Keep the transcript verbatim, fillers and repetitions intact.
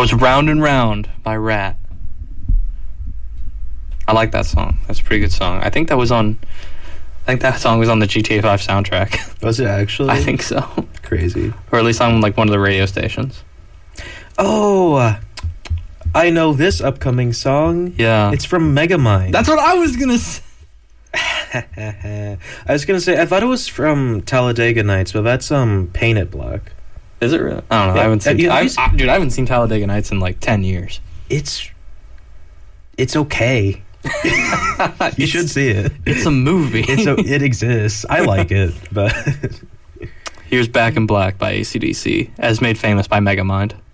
was Round and Round by Rat. I like that song. That's a pretty good song. I think that was on... I think that song was on the G T A five soundtrack. Was it actually? I think so. Crazy. Or at least on like one of the radio stations. Oh, uh, I know this upcoming song. Yeah. It's from Megamind. That's what I was going to say. I was going to say, I thought it was from Talladega Nights, but that's um, Painted Black. Is it really? I don't know. Yeah, I haven't seen... you- I, you- I, dude, I haven't seen Talladega Nights in like ten years. It's... It's okay. You should see it. It's a movie. It's a, it exists. I like it, but... Here's Back in Black by A C D C, as made famous by Megamind.